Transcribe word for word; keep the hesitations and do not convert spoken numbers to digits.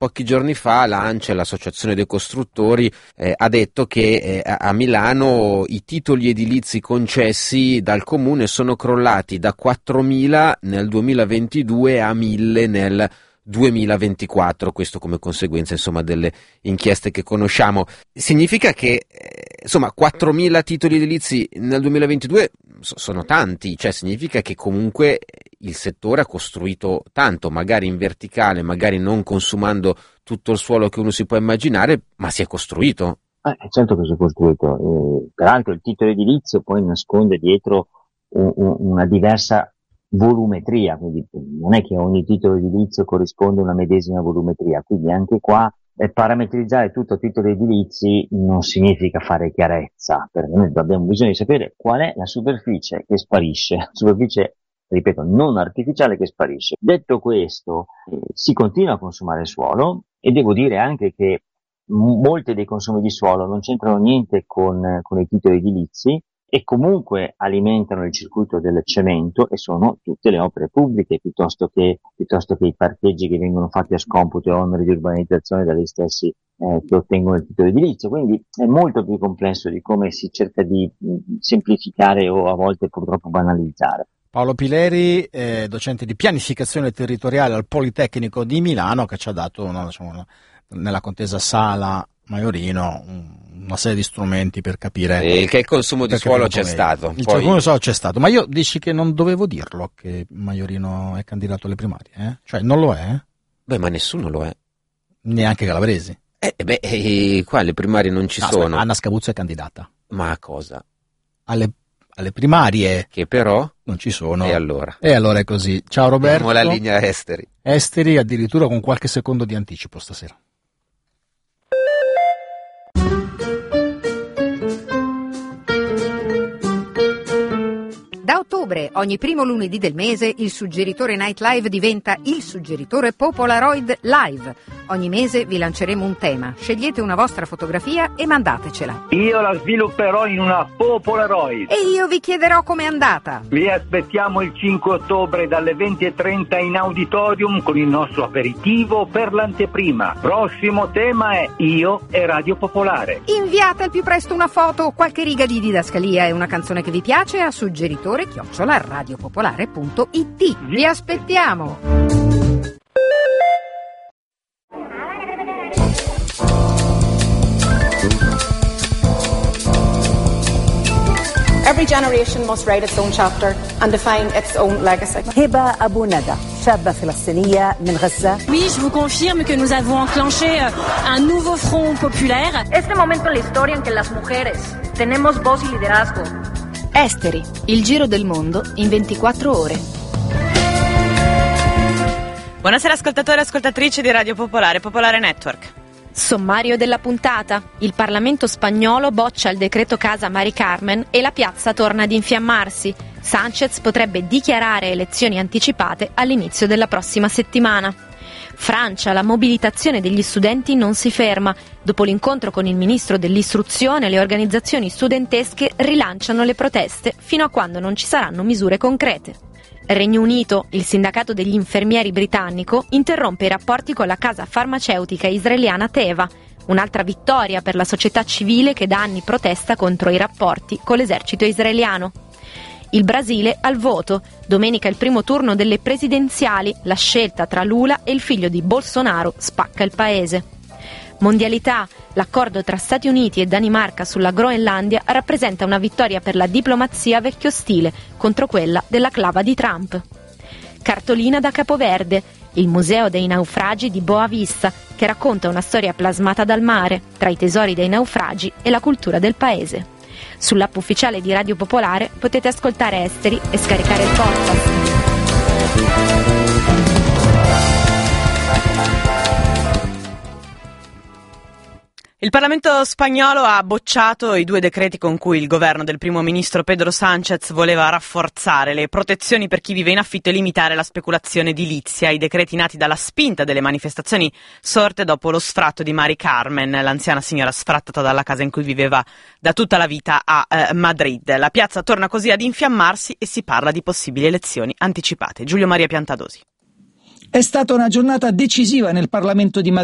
pochi giorni fa l'ANCE, l'Associazione dei Costruttori, eh, ha detto che eh, a Milano i titoli edilizi concessi dal comune sono crollati da quattromila nel duemilaventidue a mille nel duemilaventiquattro, questo come conseguenza insomma delle inchieste che conosciamo. Significa che eh, insomma quattromila titoli edilizi nel duemilaventidue so, sono tanti, cioè significa che comunque il settore ha costruito tanto, magari in verticale, magari non consumando tutto il suolo che uno si può immaginare, ma si è costruito. Eh, certo che si è costruito, eh, peraltro il titolo edilizio poi nasconde dietro un, un, una diversa volumetria, quindi non è che ogni titolo edilizio corrisponde a una medesima volumetria, quindi anche qua eh, parametrizzare tutto a titoli edilizi non significa fare chiarezza, perché noi abbiamo bisogno di sapere qual è la superficie che sparisce, la superficie, ripeto, non artificiale che sparisce. Detto questo, eh, si continua a consumare suolo e devo dire anche che m- molti dei consumi di suolo non c'entrano niente con, con i titoli edilizi, e comunque alimentano il circuito del cemento e sono tutte le opere pubbliche piuttosto che, piuttosto che i parcheggi che vengono fatti a scomputo e oneri di urbanizzazione dagli stessi eh, che ottengono il titolo edilizio. Quindi è molto più complesso di come si cerca di mh, semplificare o a volte purtroppo banalizzare. Paolo Pileri, eh, docente di pianificazione territoriale al Politecnico di Milano, che ci ha dato una, diciamo, una, nella contesa Sala Maiorino una serie di strumenti per capire e che il consumo di suolo c'è stato. Il poi... consumo di suolo c'è stato, ma io dici che non dovevo dirlo che Maiorino è candidato alle primarie, eh? Cioè non lo è? Beh, ma nessuno lo è. Neanche Calabresi. Eh, beh, eh, qua le primarie non ci no, sono. Aspetta, Anna Scavuzzo è candidata. Ma a cosa? Alle, alle primarie. Che però? Non ci sono. E allora? E allora è così. Ciao Roberto. Abbiamo la linea Esteri. Esteri addirittura con qualche secondo di anticipo stasera. Da ottobre, ogni primo lunedì del mese, il suggeritore Night Live diventa il suggeritore Popolaroid Live. Ogni mese vi lanceremo un tema. Scegliete una vostra fotografia e mandatecela. Io la svilupperò in una Popolaroid. E io vi chiederò com'è andata. Vi aspettiamo il cinque ottobre dalle venti e trenta in auditorium con il nostro aperitivo per l'anteprima. Prossimo tema è Io e Radio Popolare. Inviate al più presto una foto o qualche riga di didascalia e una canzone che vi piace a suggeritore chiocciola radiopopolare punto it. Vi aspettiamo! Every generation must write its own chapter and define its own legacy. هبة أبو ندى شابة فلسطينية من غزة. Oui, je vous confirme que nous avons enclenché un nouveau front populaire. Este momento en la historia en que las mujeres tenemos voz y liderazgo. Esteri, il giro del mondo in ventiquattro ore. Buonasera ascoltatori e ascoltatrici di Radio Popolare, Popolare Network. Sommario della puntata. Il Parlamento spagnolo boccia il decreto casa Mari Carmen e la piazza torna ad infiammarsi. Sánchez potrebbe dichiarare elezioni anticipate all'inizio della prossima settimana. Francia, la mobilitazione degli studenti non si ferma. Dopo l'incontro con il ministro dell'istruzione, le organizzazioni studentesche rilanciano le proteste fino a quando non ci saranno misure concrete. Regno Unito, il sindacato degli infermieri britannico interrompe i rapporti con la casa farmaceutica israeliana Teva, un'altra vittoria per la società civile che da anni protesta contro i rapporti con l'esercito israeliano. Il Brasile al voto, domenica il primo turno delle presidenziali, la scelta tra Lula e il figlio di Bolsonaro spacca il paese. Mondialità, l'accordo tra Stati Uniti e Danimarca sulla Groenlandia rappresenta una vittoria per la diplomazia vecchio stile contro quella della clava di Trump. Cartolina da Capoverde, il museo dei naufragi di Boa Vista, che racconta una storia plasmata dal mare, tra i tesori dei naufragi e la cultura del paese. Sull'app ufficiale di Radio Popolare potete ascoltare Esteri e scaricare il podcast. Il Parlamento spagnolo ha bocciato i due decreti con cui il governo del primo ministro Pedro Sánchez voleva rafforzare le protezioni per chi vive in affitto e limitare la speculazione edilizia. I decreti nati dalla spinta delle manifestazioni sorte dopo lo sfratto di Mari Carmen, l'anziana signora sfrattata dalla casa in cui viveva da tutta la vita a eh, Madrid. La piazza torna così ad infiammarsi e si parla di possibili elezioni anticipate. Giulio Maria Piantadosi. È stata una giornata decisiva nel Parlamento di Madrid.